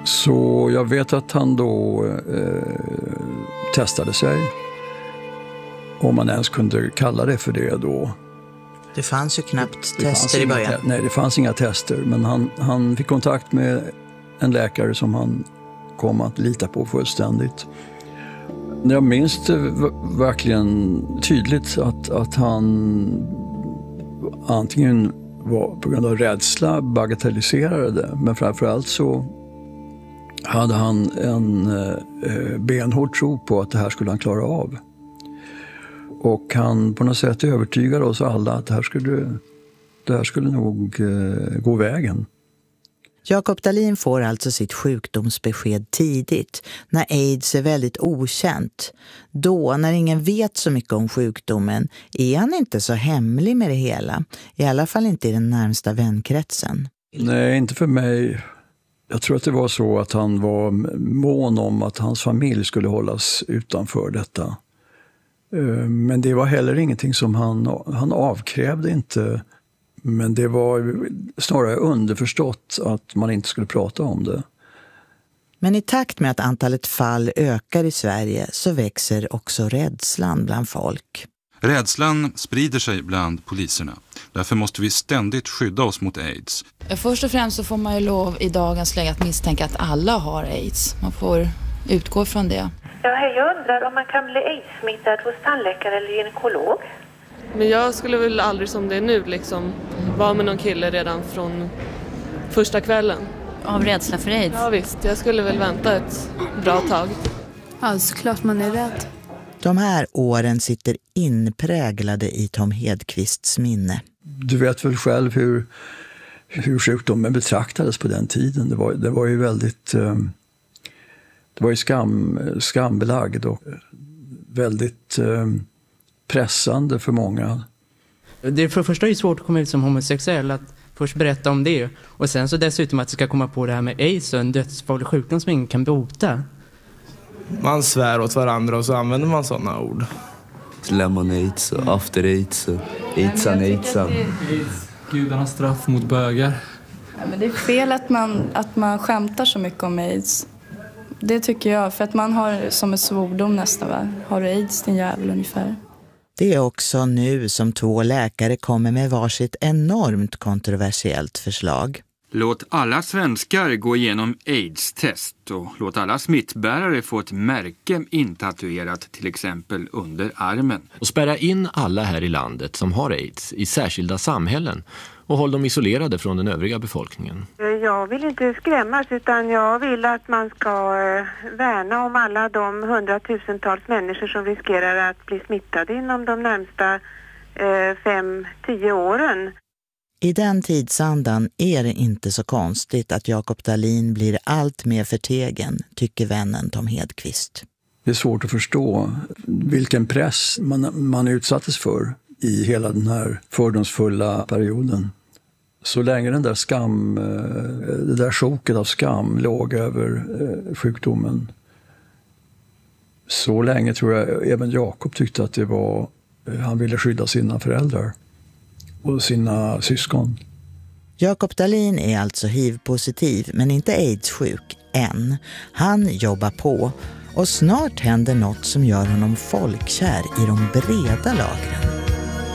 Så jag vet att han då testade sig. Om man ens kunde kalla det för det då. Det fanns ju knappt tester i början. Nej, det fanns inga tester. Men han fick kontakt med en läkare som han kom att lita på fullständigt. Jag minns det verkligen tydligt att han antingen var på grund av rädsla bagatelliserade det. Men framförallt så hade han en benhård tro på att det här skulle han klara av. Och han på något sätt övertygade oss alla att det här skulle nog gå vägen. Jakob Dahlin får alltså sitt sjukdomsbesked tidigt, när AIDS är väldigt okänt. Då, när ingen vet så mycket om sjukdomen, är han inte så hemlig med det hela. I alla fall inte i den närmsta vänkretsen. Nej, inte för mig. Jag tror att det var så att han var mån om att hans familj skulle hållas utanför detta. Men det var heller ingenting som han avkrävde inte. Men det var snarare underförstått att man inte skulle prata om det. Men i takt med att antalet fall ökar i Sverige så växer också rädslan bland folk. Rädslan sprider sig bland poliserna. Därför måste vi ständigt skydda oss mot AIDS. Först och främst så får man ju lov i dagens läge att misstänka att alla har AIDS. Man får utgå från det. Ja, hej, jag undrar om man kan bli AIDS-smittad hos tandläkare eller gynekolog. Men jag skulle väl aldrig som det är nu liksom vara med någon kille redan från första kvällen. Av rädsla för AIDS? Ja visst, jag skulle väl vänta ett bra tag. Ja, såklart man är rädd. De här åren sitter inpräglade i Tom Hedqvists minne. Du vet väl själv hur sjukdomen betraktades på den tiden. Det var ju väldigt... Det var ju skambelagd och väldigt pressande för många. Det för det första är svårt att komma ut som homosexuell, att först berätta om det. Och sen så dessutom att det ska komma på det här med AIDS och en dödsfarlig sjukdom som ingen kan bota. Man svär åt varandra och så använder man sådana ord. Lemon AIDS och after AIDS och AIDSan. Gudarnas straff mot bögar. Ja, men det är fel att man skämtar så mycket om AIDS. Det tycker jag, för att man har som en svordom nästan, va? Har du AIDS, din jävel, ungefär. Det är också nu som 2 läkare kommer med varsitt enormt kontroversiellt förslag. Låt alla svenskar gå igenom AIDS-test och låt alla smittbärare få ett märke intatuerat till exempel under armen. Och spärra in alla här i landet som har AIDS i särskilda samhällen och håll dem isolerade från den övriga befolkningen. Jag vill inte skrämmas, utan jag vill att man ska värna om alla de 100,000-tals människor som riskerar att bli smittade inom de närmsta 5-10 åren. I den tidsandan är det inte så konstigt att Jakob Dahlin blir allt mer förtegen, tycker vännen Tom Hedqvist. Det är svårt att förstå vilken press man utsattes för i hela den här fördomsfulla perioden. Så länge det där sjoket av skam låg över sjukdomen, så länge tror jag även Jakob tyckte att han ville skydda sina föräldrar och sina syskon. Jakob Dahlin är alltså HIV-positiv men inte AIDS-sjuk än. Han jobbar på och snart händer något som gör honom folkkär i de breda lagren.